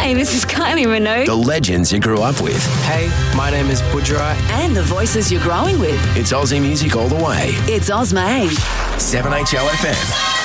Hey, this is Kylie Minogue. The legends you grew up with. Hey, my name is Budrai. And the voices you're growing with. It's Aussie music all the way. It's Ozmay. 7HLFM.